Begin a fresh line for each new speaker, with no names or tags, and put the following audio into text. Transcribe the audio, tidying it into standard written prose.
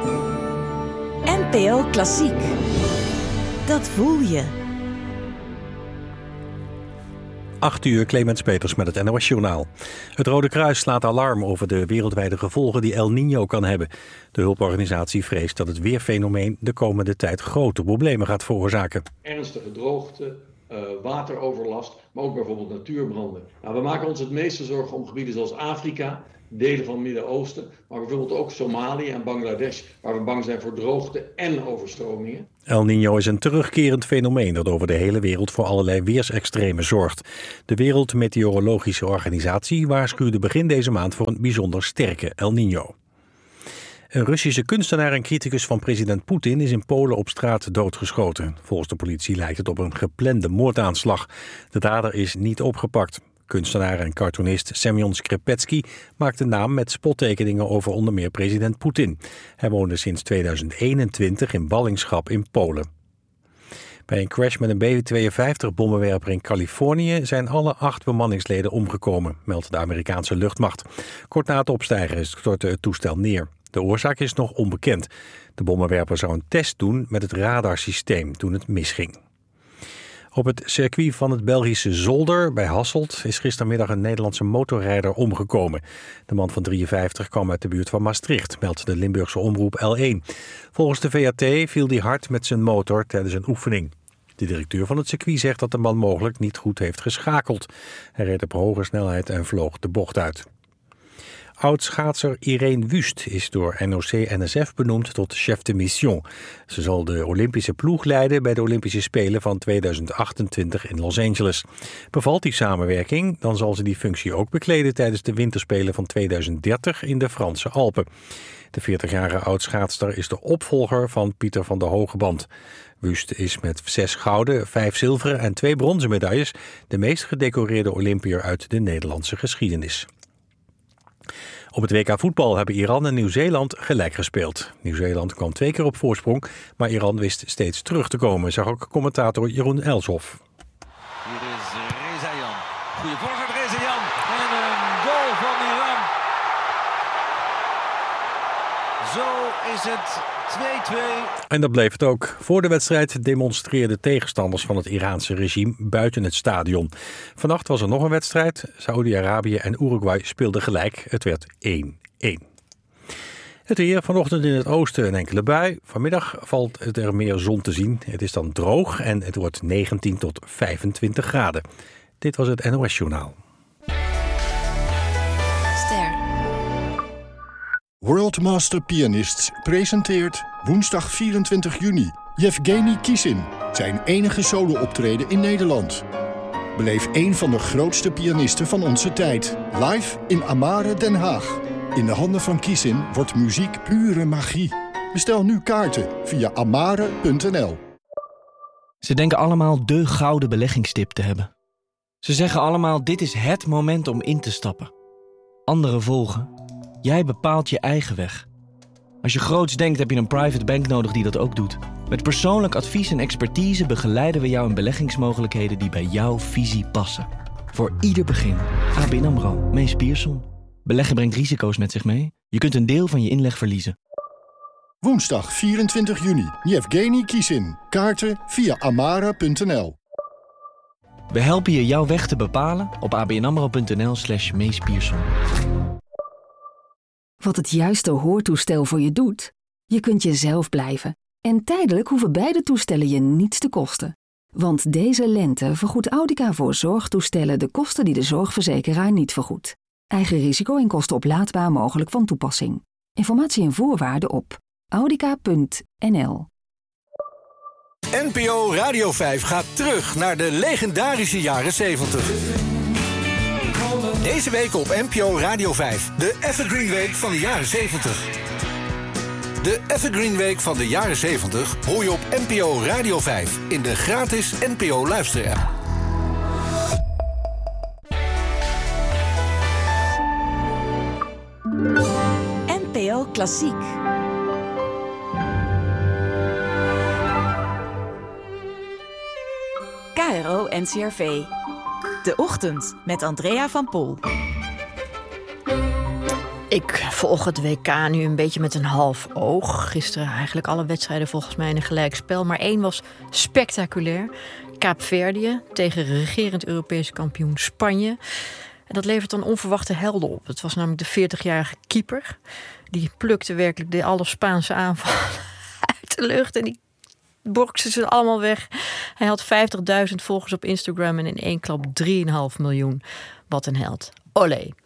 NPO Klassiek. Dat voel je.
8:00, Clemens Peters met het NOS-journaal. Het Rode Kruis slaat alarm over de wereldwijde gevolgen die El Niño kan hebben. De hulporganisatie vreest dat het weerfenomeen de komende tijd grote problemen gaat veroorzaken.
Ernstige droogte, wateroverlast, maar ook bijvoorbeeld natuurbranden. Nou, we maken ons het meeste zorgen om gebieden zoals Afrika, delen van het Midden-Oosten, maar bijvoorbeeld ook Somalië en Bangladesh, waar we bang zijn voor droogte en overstromingen.
El Niño is een terugkerend fenomeen dat over de hele wereld voor allerlei weersextremen zorgt. De Wereldmeteorologische Organisatie waarschuwde begin deze maand voor een bijzonder sterke El Niño. Een Russische kunstenaar en criticus van president Poetin is in Polen op straat doodgeschoten. Volgens de politie lijkt het op een geplande moordaanslag. De dader is niet opgepakt. Kunstenaar en cartoonist Semyon Skripetsky maakte naam met spottekeningen over onder meer president Poetin. Hij woonde sinds 2021 in ballingschap in Polen. Bij een crash met een B-52-bommenwerper in Californië zijn alle 8 bemanningsleden omgekomen, meldt de Amerikaanse luchtmacht. Kort na het opstijgen stortte het toestel neer. De oorzaak is nog onbekend. De bommenwerper zou een test doen met het radarsysteem toen het misging. Op het circuit van het Belgische Zolder bij Hasselt is gistermiddag een Nederlandse motorrijder omgekomen. De man van 53 kwam uit de buurt van Maastricht, meldt de Limburgse omroep L1. Volgens de VAT viel hij hard met zijn motor tijdens een oefening. De directeur van het circuit zegt dat de man mogelijk niet goed heeft geschakeld. Hij reed op hoge snelheid en vloog de bocht uit. Oud-schaatser Irene Wust is door NOC-NSF benoemd tot chef de mission. Ze zal de Olympische ploeg leiden bij de Olympische Spelen van 2028 in Los Angeles. Bevalt die samenwerking, dan zal ze die functie ook bekleden tijdens de winterspelen van 2030 in de Franse Alpen. De 40-jarige oud-schaatster is de opvolger van Pieter van der Hogeband. Wust is met 6 gouden, 5 zilveren en 2 bronzen medailles de meest gedecoreerde Olympiër uit de Nederlandse geschiedenis. Op het WK voetbal hebben Iran en Nieuw-Zeeland gelijk gespeeld. Nieuw-Zeeland kwam 2 keer op voorsprong, maar Iran wist steeds terug te komen, zag ook commentator Jeroen Elshoff.
Hier is Rezayan. Goeie voorzet Rezayan. En een goal van Iran. Zo is het 2-2.
En dat bleef het ook. Voor de wedstrijd demonstreerden tegenstanders van het Iraanse regime buiten het stadion. Vannacht was er nog een wedstrijd. Saoedi-Arabië en Uruguay speelden gelijk. Het werd 1-1. Het weer vanochtend in het oosten een enkele bui. Vanmiddag valt er meer zon te zien. Het is dan droog en het wordt 19 tot 25 graden. Dit was het NOS-journaal.
World Master Pianists presenteert woensdag 24 juni Yevgeny Kissin, zijn enige solo-optreden in Nederland. Beleef een van de grootste pianisten van onze tijd, live in Amare, Den Haag. In de handen van Kissin wordt muziek pure magie. Bestel nu kaarten via amare.nl.
Ze denken allemaal de gouden beleggingstip te hebben. Ze zeggen allemaal, dit is het moment om in te stappen. Anderen volgen. Jij bepaalt je eigen weg. Als je groots denkt, heb je een private bank nodig die dat ook doet. Met persoonlijk advies en expertise begeleiden we jou in beleggingsmogelijkheden die bij jouw visie passen. Voor ieder begin. ABN AMRO, Mees Pierson. Beleggen brengt risico's met zich mee. Je kunt een deel van je inleg verliezen.
Woensdag 24 juni, Yevgeny Kissin. Kaarten via amara.nl.
We helpen je jouw weg te bepalen op abnamro.nl/Mees Pierson.
Wat het juiste hoortoestel voor je doet? Je kunt jezelf blijven. En tijdelijk hoeven beide toestellen je niets te kosten. Want deze lente vergoedt Audica voor zorgtoestellen de kosten die de zorgverzekeraar niet vergoedt. Eigen risico en kosten oplaadbaar mogelijk van toepassing. Informatie en voorwaarden op audica.nl.
NPO Radio 5 gaat terug naar de legendarische jaren 70. Deze week op NPO Radio 5, de Evergreen Week van de jaren 70. De Evergreen Week van de jaren 70 hoor je op NPO Radio 5 in de gratis NPO luisterapp.
NPO Klassiek. KRO NCRV. De Ochtend met Andrea van Pol.
Ik volg het WK nu een beetje met een half oog. Gisteren eigenlijk alle wedstrijden volgens mij in een gelijkspel. Maar 1 was spectaculair. Kaapverdië tegen regerend Europese kampioen Spanje. En dat levert dan onverwachte helden op. Het was namelijk de 40-jarige keeper. Die plukte werkelijk alle Spaanse aanvallen uit de lucht. En die bokste ze allemaal weg. Hij had 50.000 volgers op Instagram en in 1 klap 3,5 miljoen. Wat een held. Olé.